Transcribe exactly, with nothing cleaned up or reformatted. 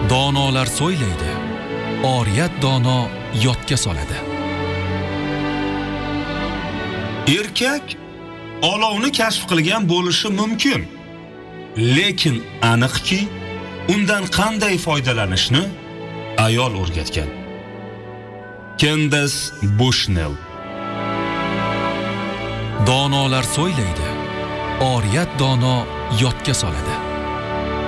Donolar so'ylaydi, oriyat dono yodga soladi. Erkak olovni kashf qilgan bo'lishi mumkin, lekin aniqki, undan qanday foydalanishni ayol o'rgatgan. Candace Bushnell. Donolar so'ylaydi, oriyat dono yodga soladi.